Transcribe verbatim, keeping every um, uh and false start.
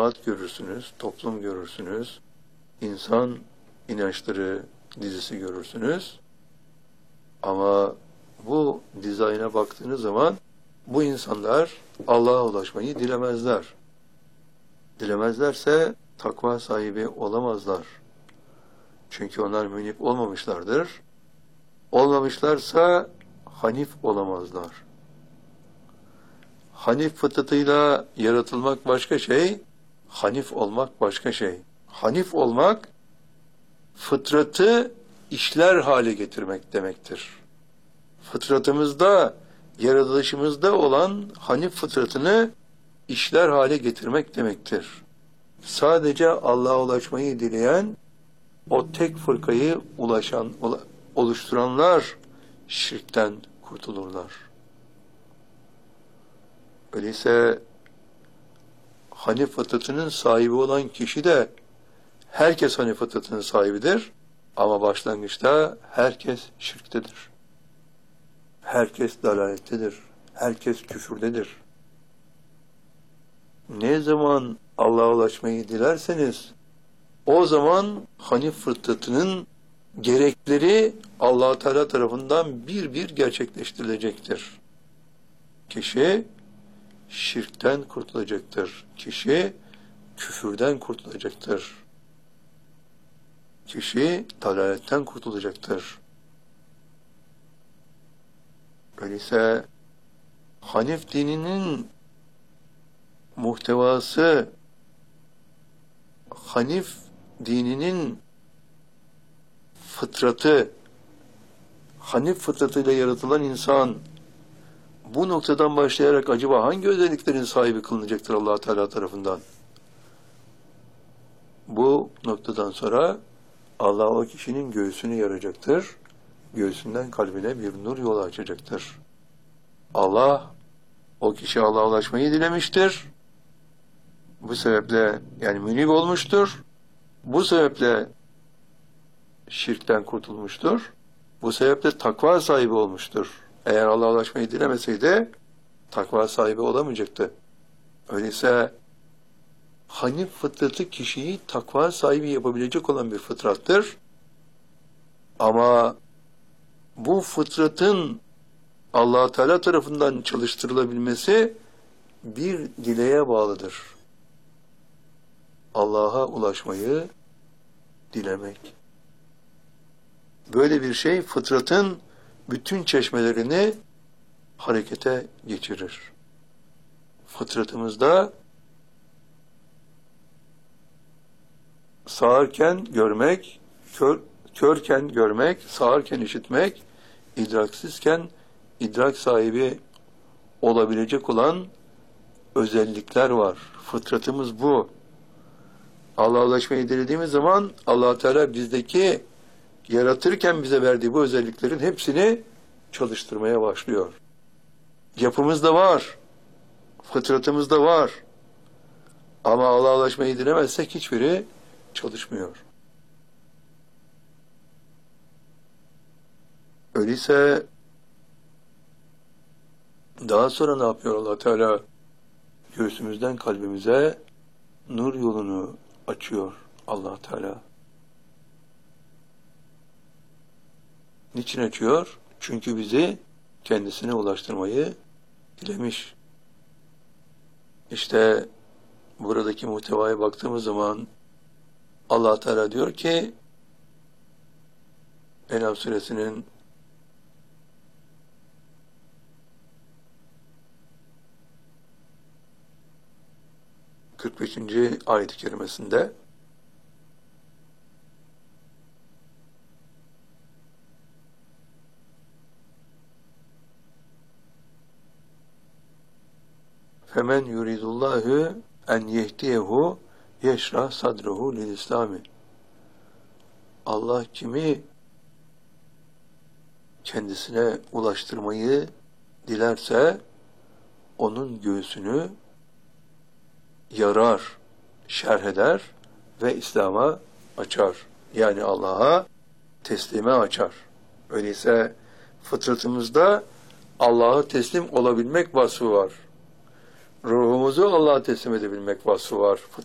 cemaat görürsünüz, toplum görürsünüz, insan inançları dizisi görürsünüz. Ama bu dizayna baktığınız zaman bu insanlar Allah'a ulaşmayı dilemezler. Dilemezlerse takva sahibi olamazlar. Çünkü onlar münip olmamışlardır. Olmamışlarsa hanif olamazlar. Hanif fıtratıyla yaratılmak başka şey, hanif olmak başka şey. Hanif olmak, fıtratı işler hale getirmek demektir. Fıtratımızda, yaratılışımızda olan hanif fıtratını işler hale getirmek demektir. Sadece Allah'a ulaşmayı dileyen, o tek fırkayı ulaşan, oluşturanlar şirkten kurtulurlar. Öyleyse hanif fıtratının sahibi olan kişi de herkes hanif fıtratının sahibidir ama başlangıçta herkes şirktedir. Herkes dalalettedir. Herkes küfürdedir. Ne zaman Allah'a ulaşmayı dilerseniz o zaman hanif fıtratının gerekleri Allah Teala tarafından bir bir gerçekleştirilecektir. Kişi şirkten kurtulacaktır. Kişi küfürden kurtulacaktır. Kişi dalaletten kurtulacaktır. Öyleyse Hanif dininin muhtevası, Hanif dininin fıtratı, Hanif fıtratıyla yaratılan insan bu noktadan başlayarak acaba hangi özelliklerin sahibi kılınacaktır Allah Teala tarafından? Bu noktadan sonra Allah o kişinin göğsünü yaracaktır. Göğsünden kalbine bir nur yolu açacaktır. Allah o kişi Allah'a ulaşmayı dilemiştir. Bu sebeple yani münib olmuştur. Bu sebeple şirkten kurtulmuştur. Bu sebeple takva sahibi olmuştur. Eğer Allah'a ulaşmayı dilemeseydi takva sahibi olamayacaktı. Öyleyse Hanif fıtratı kişiyi takva sahibi yapabilecek olan bir fıtrattır. Ama bu fıtratın Allah Teala tarafından çalıştırılabilmesi bir dileğe bağlıdır. Allah'a ulaşmayı dilemek. Böyle bir şey fıtratın bütün çeşmelerini harekete geçirir. Fıtratımızda sağırken görmek, kör, körken görmek, sağırken işitmek, idraksizken idrak sahibi olabilecek olan özellikler var. Fıtratımız bu. Allah'a ulaşmayı dilediğimiz zaman Allah Teala bizdeki yaratırken bize verdiği bu özelliklerin hepsini çalıştırmaya başlıyor. Yapımızda var. Fıtratımızda var. Ama Allah'a ulaşmayı dilemezsek hiçbiri çalışmıyor. Öyleyse daha sonra ne yapıyor Allah Teala? Göğsümüzden kalbimize nur yolunu açıyor Allah Teala. Niçin açıyor? Çünkü bizi kendisine ulaştırmayı dilemiş. İşte buradaki muhtevaya baktığımız zaman Allah Teala diyor ki En'am suresinin kırk beşinci ayet-i kerimesinde Femen yuridullahu en yehdiyehu yeşrah sadruhu lil İslami. Allah kimi kendisine ulaştırmayı dilerse onun göğsünü yarar, şerh eder ve İslam'a açar. Yani Allah'a teslime açar. Öyleyse fıtratımızda Allah'a teslim olabilmek vasfı var. Ruhumuzu Allah'a teslim edebilmek vasfı var.